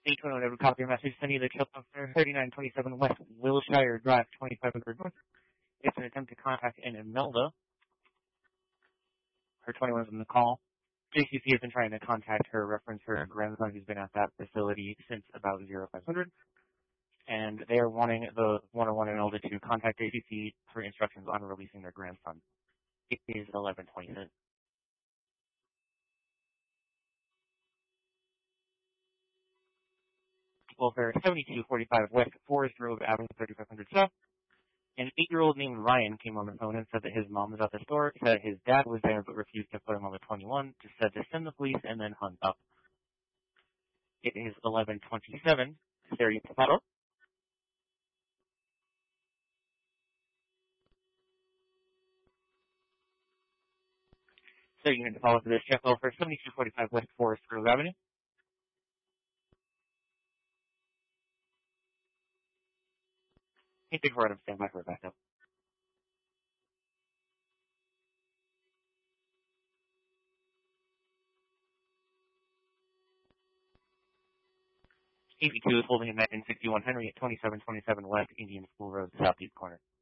821 Edward, copy your message. Send you the kill for 3927 West Wilshire Drive, 2500 North. It's an attempt to contact an Imelda. Her 21 is on the call. JCC has been trying to contact her, reference her grandson who's been at that facility since about 0500. And they are wanting the 101 Imelda to contact JCC for instructions on releasing their grandson. It is 11:20. Welfare 7245 West Forest Road, Avenue 3500 South. An 8-year-old named Ryan came on the phone and said that his mom was at the store, said his dad was there but refused to put him on the 21, just said to send the police and then hung up. It is 11:27. Sarah Taparo. So you need to follow to this check over 7245 West Forest Grove Avenue. Hey, big word, I'm standing by for a backup. AB2 is holding a net in 61 Henry at 2727 West Indian School Road, Southeast corner.